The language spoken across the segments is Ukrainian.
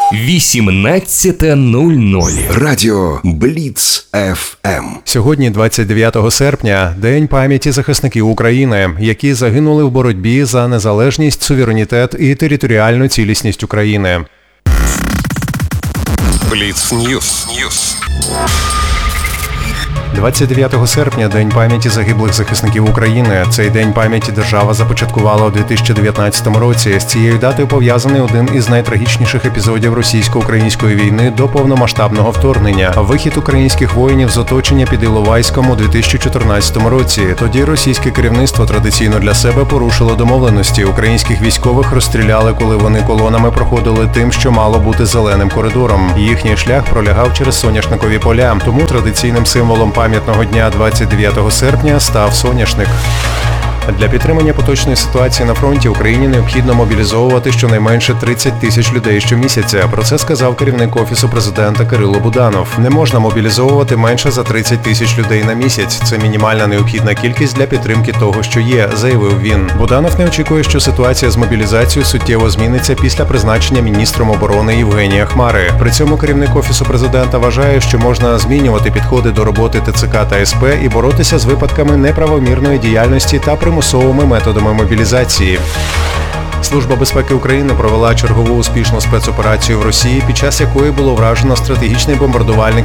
18:00. Радіо Бліц ФМ. Сьогодні, 29 серпня, День пам'яті захисників України, які загинули в боротьбі за незалежність, суверенітет і територіальну цілісність України. Бліц Ньюс. 29 серпня – День пам'яті загиблих захисників України. Цей День пам'яті держава започаткувала у 2019 році. З цією датою пов'язаний один із найтрагічніших епізодів російсько-української війни до повномасштабного вторгнення – вихід українських воїнів з оточення під Іловайськом у 2014 році. Тоді російське керівництво традиційно для себе порушило домовленості. Українських військових розстріляли, коли вони колонами проходили тим, що мало бути зеленим коридором. Їхній шлях пролягав через соняшникові поля. Тому традиційним символом пам'ятного дня 29 серпня став соняшник. Для підтримання поточної ситуації на фронті Україні необхідно мобілізовувати щонайменше 30 тисяч людей щомісяця. Про це сказав керівник Офісу президента Кирило Буданов. Не можна мобілізовувати менше за 30 тисяч людей на місяць. Це мінімальна необхідна кількість для підтримки того, що є, заявив він. Буданов не очікує, що ситуація з мобілізацією суттєво зміниться після призначення міністром оборони Євгенія Хмари. При цьому керівник Офісу президента вважає, що можна змінювати підходи до роботи ТЦК та СП і боротися з випадками неправомірної діяльності та примусовими методами мобілізації. Служба безпеки України провела чергову успішну спецоперацію в Росії, під час якої було вражено стратегічний бомбардувальник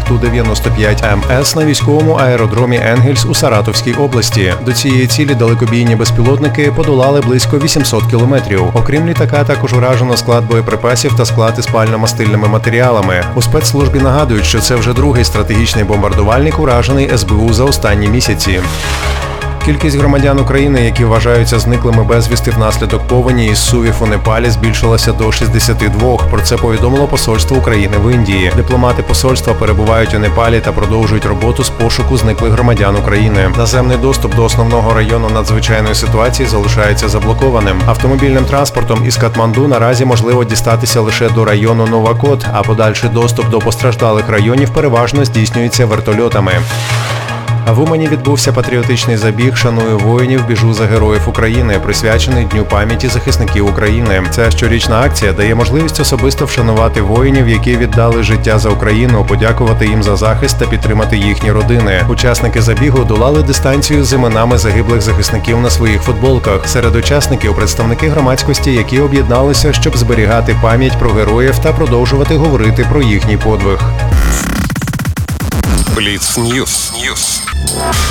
Ту-95МС на військовому аеродромі Енгельс у Саратовській області. До цієї цілі далекобійні безпілотники подолали близько 800 кілометрів. Окрім літака, також вражено склад боєприпасів та склад із пально-мастильними матеріалами. У спецслужбі нагадують, що це вже другий стратегічний бомбардувальник, уражений СБУ за останні місяці. Кількість громадян України, які вважаються зниклими безвісти внаслідок повені із Сувів у Непалі, збільшилася до 62. Про це повідомило посольство України в Індії. Дипломати посольства перебувають у Непалі та продовжують роботу з пошуку зниклих громадян України. Наземний доступ до основного району надзвичайної ситуації залишається заблокованим. Автомобільним транспортом із Катманду наразі можливо дістатися лише до району Новакот, а подальший доступ до постраждалих районів переважно здійснюється вертольотами. А в Умані відбувся патріотичний забіг «Шаную воїнів, біжу за героїв України», присвячений Дню пам'яті захисників України. Ця щорічна акція дає можливість особисто вшанувати воїнів, які віддали життя за Україну, подякувати їм за захист та підтримати їхні родини. Учасники забігу долали дистанцію з іменами загиблих захисників на своїх футболках. Серед учасників – представники громадськості, які об'єдналися, щоб зберігати пам'ять про героїв та продовжувати говорити про їхній подвиг. Бліц Ньюс.